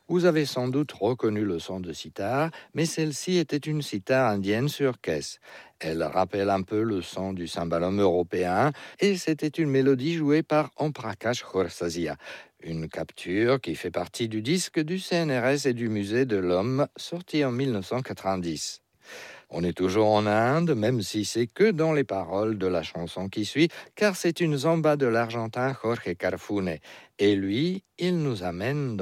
Vous avez sans doute reconnu le son de sitar, mais celle-ci était une sitar indienne sur caisse. Elle rappelle un peu le son du cymbalum européen et c'était une mélodie jouée par Om Prakash Khorsazia. Une capture qui fait partie du disque du CNRS et du Musée de l'Homme, sorti en 1990. On est toujours en Inde, même si c'est que dans les paroles de la chanson qui suit, car c'est une zamba de l'Argentin Jorge Carfune. Et lui, il nous amène